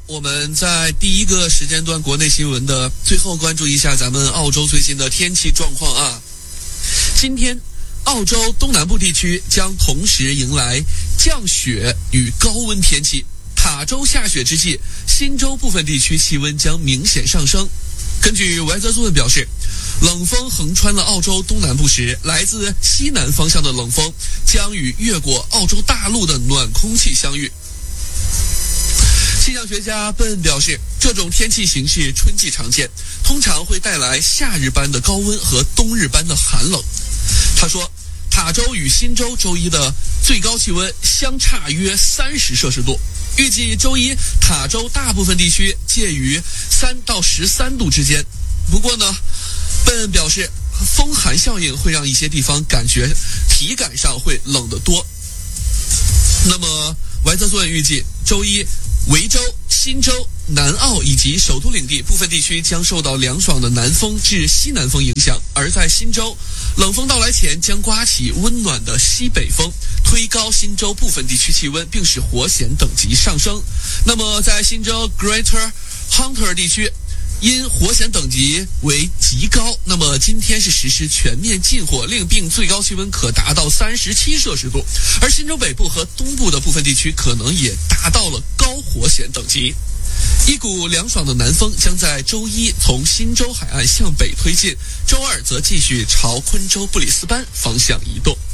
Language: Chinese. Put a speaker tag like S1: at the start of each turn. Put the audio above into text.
S1: 我们在第一个时间段国内新闻的最后关注一下咱们澳洲最新的天气状况啊。今天澳洲东南部地区将同时迎来降雪与高温天气，塔州下雪之际，新州部分地区气温将明显上升。根据维泽苏表示，冷风横穿了澳洲东南部时，来自西南方向的冷风将与越过澳洲大陆的暖空气相遇。气象学家本表示，这种天气形势春季常见，通常会带来夏日般的高温和冬日般的寒冷。他说，塔州与新州周一的最高气温相差约30摄氏度，预计周一塔州大部分地区介于3到13度之间。不过呢，本表示风寒效应会让一些地方感觉体感上会冷得多。那么维泽苏预计周一维州、新州、南澳以及首都领地部分地区将受到凉爽的南风至西南风影响，而在新州，冷风到来前将刮起温暖的西北风，推高新州部分地区气温，并使火险等级上升。那么在新州 Greater Hunter 地区，因火险等级为极高，那么今天是实施全面禁火令，并最高气温可达到37摄氏度，而新州北部和东部的部分地区可能也达到了高火险等级。一股凉爽的南风将在周一从新州海岸向北推进，周二则继续朝昆州布里斯班方向移动。